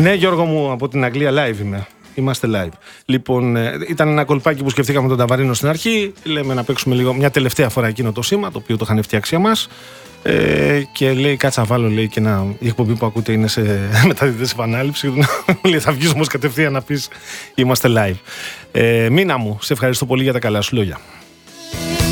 Ναι, Γιώργο μου, από την Αγγλία live είμαι. Είμαστε live. Λοιπόν, ήταν ένα κολπάκι που σκεφτήκαμε τον Ταβαρίνο στην αρχή. Λέμε να παίξουμε λίγο μια τελευταία φορά εκείνο το σήμα, το οποίο το είχαν φτιάξει εμάς. Και λέει, κάτσα βάλω, λέει, και η εκπομπή που ακούτε είναι σε μεταδίδες επανάληψη. Λέει, θα βγεις όμως κατευθείαν να πεις είμαστε live. Μίνα μου, σε ευχαριστώ πολύ για τα καλά σου λόγια.